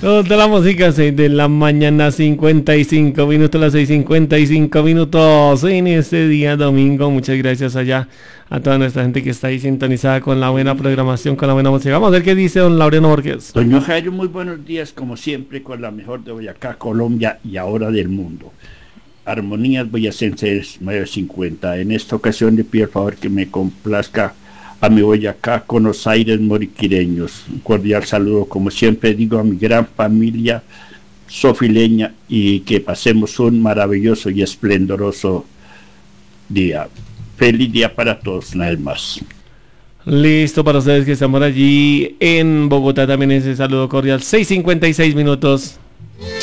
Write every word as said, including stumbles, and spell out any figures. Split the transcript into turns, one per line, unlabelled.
Toda la música, seis de la mañana, cincuenta y cinco minutos, las seis cincuenta y cinco minutos en este día domingo. Muchas gracias allá a toda nuestra gente que está ahí sintonizada con la buena programación, con la buena música. Vamos a ver qué dice don Laureano Borges.
Doña Jairo, muy buenos días, como siempre, con la mejor de Boyacá, Colombia y ahora del mundo. Armonías Boyacenses nueve cincuenta. En esta ocasión le pido el favor que me complazca a mi Boyacá con los aires moriquireños. Un cordial saludo, como siempre digo, a mi gran familia sofileña y que pasemos un maravilloso y esplendoroso día. Feliz día para todos, nada más.
Listo para ustedes que estamos allí en Bogotá, también ese saludo cordial. seis cincuenta y seis minutos.